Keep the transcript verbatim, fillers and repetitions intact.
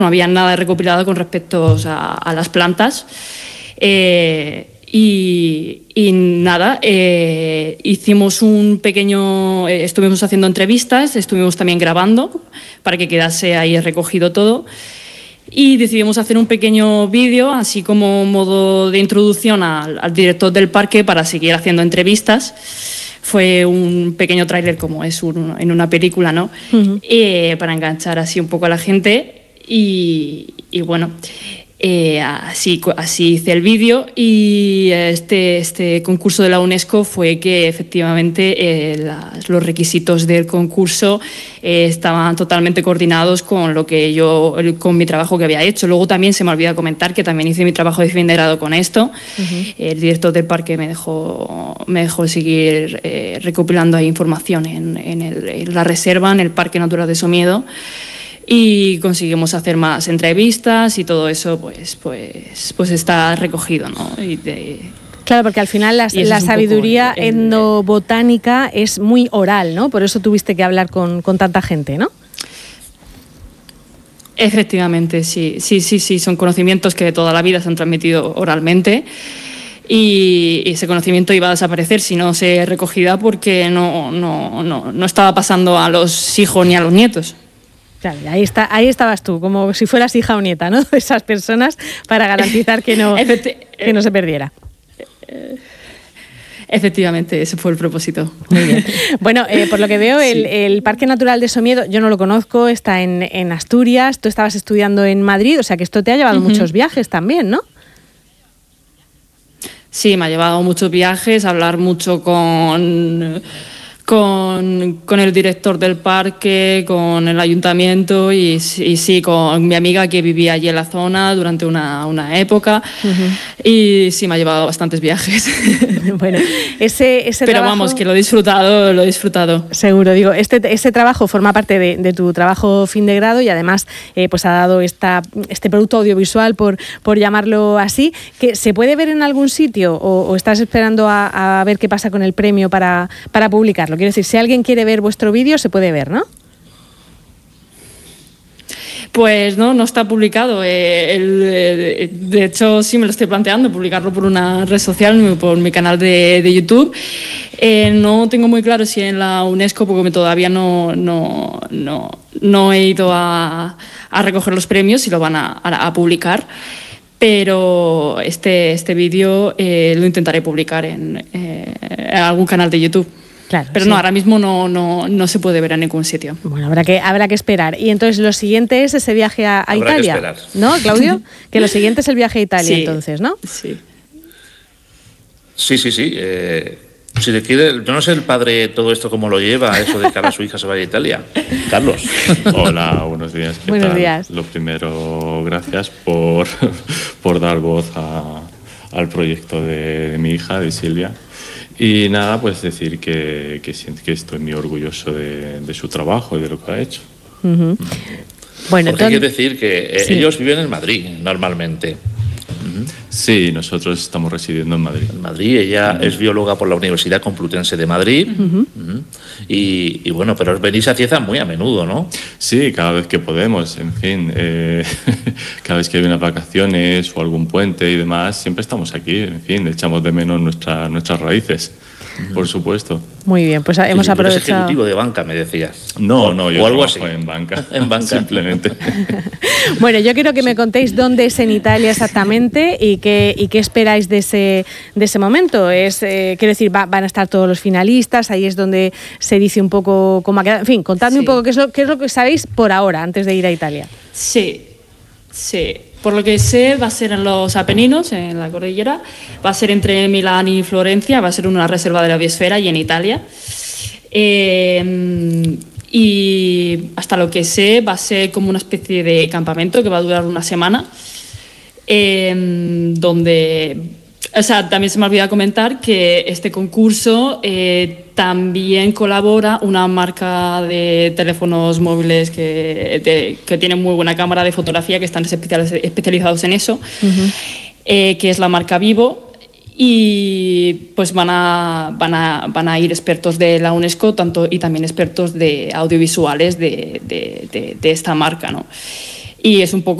no había nada recopilado con respecto a, a las plantas. Eh, y, y nada, eh, hicimos un pequeño, eh, estuvimos haciendo entrevistas, estuvimos también grabando para que quedase ahí recogido todo. Y decidimos hacer un pequeño vídeo, así como modo de introducción al, al director del parque para seguir haciendo entrevistas. Fue un pequeño tráiler, como es un, en una película, ¿no? Uh-huh. Eh, para enganchar así un poco a la gente. Y, y bueno, eh, así, así hice el vídeo. Y este, este concurso de la UNESCO fue que efectivamente eh, las, los requisitos del concurso eh, estaban totalmente coordinados con lo que yo, con mi trabajo que había hecho. Luego también se me olvida comentar que también hice mi trabajo de fin de grado con esto. Uh-huh. El director del parque me dejó, me dejó seguir eh, recopilando ahí información en, en, el, en la reserva, en el Parque Natural de Somiedo. Y conseguimos hacer más entrevistas y todo eso pues, pues, pues está recogido, ¿no? Y de, claro, porque al final la, la sabiduría el, el, etnobotánica es muy oral, ¿no? Por eso tuviste que hablar con, con tanta gente, ¿no? Efectivamente, sí, sí, sí, sí, son conocimientos que de toda la vida se han transmitido oralmente. Y ese conocimiento iba a desaparecer si no se recogía, porque no, no, no, no estaba pasando a los hijos ni a los nietos. Claro, ahí, está, ahí estabas tú, como si fueras hija o nieta, ¿no? De esas personas, para garantizar que no, que no se perdiera. Efectivamente, ese fue el propósito. Muy bien. Bueno, eh, por lo que veo, el, sí. el Parque Natural de Somiedo, yo no lo conozco, está en, en Asturias, tú estabas estudiando en Madrid, o sea que esto te ha llevado uh-huh. muchos viajes también, ¿no? Sí, me ha llevado muchos viajes, hablar mucho con... Con, con el director del parque, con el ayuntamiento y, y sí, con mi amiga que vivía allí en la zona durante una, una época. Uh-huh. Y sí, me ha llevado bastantes viajes. Bueno, ese, ese Pero trabajo... vamos, que lo he disfrutado, lo he disfrutado. Seguro, digo, este, este trabajo forma parte de, de tu trabajo fin de grado y además eh, pues ha dado esta, este producto audiovisual, por, por llamarlo así, que ¿se puede ver en algún sitio o, o estás esperando a, a ver qué pasa con el premio para, para publicarlo? Quiero decir, si alguien quiere ver vuestro vídeo, se puede ver, ¿no? Pues no, no está publicado. Eh, el, eh, de hecho, sí me lo estoy planteando, publicarlo por una red social, por mi canal de, de YouTube. Eh, no tengo muy claro si en la UNESCO, porque todavía no, no, no, no he ido a, a recoger los premios, si lo van a, a, a publicar. Pero este, este vídeo eh, lo intentaré publicar en, eh, en algún canal de YouTube. Claro, pero sí. no, ahora mismo no, no, no se puede ver en ningún sitio. Bueno, habrá que, habrá que esperar. Y entonces lo siguiente es ese viaje a, a habrá Italia, que esperar. ¿no, Claudio? Que lo siguiente es el viaje a Italia, sí, entonces, ¿no? Sí. Sí, sí, sí. Eh, si le quiere, yo no sé el padre todo esto cómo lo lleva, eso de que ahora su hija se vaya a Italia. Carlos. Hola, buenos días. ¿Qué buenos tal? días. Lo primero, gracias por, por dar voz a, al proyecto de, de mi hija, de Silvia. Y nada, pues decir que, que, que estoy muy orgulloso de, de su trabajo y de lo que ha hecho. Uh-huh. Bueno, porque hay que decir que eh, sí. ellos viven en Madrid normalmente. Uh-huh. Sí, nosotros estamos residiendo en Madrid. En Madrid, ella uh-huh. es bióloga por la Universidad Complutense de Madrid. Uh-huh. Uh-huh. Y, y bueno, pero os venís a Cieza muy a menudo, ¿no? Sí, cada vez que podemos, en fin. Eh, cada vez que hay unas vacaciones o algún puente y demás, siempre estamos aquí, en fin, echamos de menos nuestra, nuestras raíces. Por supuesto. Muy bien, pues hemos sí, aprovechado. Eres ejecutivo de banca, me decías. No, o, no, yo o algo trabajo así. en banca. En banca. Simplemente. Bueno, yo quiero que me contéis dónde es en Italia exactamente y qué, y qué esperáis de ese, de ese momento. Es, eh, quiero decir, va, van a estar todos los finalistas, ahí es donde se dice un poco cómo ha quedado. En fin, contadme sí. un poco qué es, lo, qué es lo que sabéis por ahora, antes de ir a Italia. Sí, sí. Por lo que sé, va a ser en los Apeninos, en la cordillera, va a ser entre Milán y Florencia, va a ser una reserva de la biosfera y en Italia. Eh, y hasta lo que sé, va a ser como una especie de campamento que va a durar una semana, eh, donde... O sea, también se me olvidó comentar que este concurso eh, también colabora una marca de teléfonos móviles que, de, que tiene muy buena cámara de fotografía, que están especializados en eso, uh-huh. eh, que es la marca Vivo. Y pues van a, van a, van a ir expertos de la UNESCO tanto, y también expertos de audiovisuales de, de, de, de esta marca, ¿no? y es un poco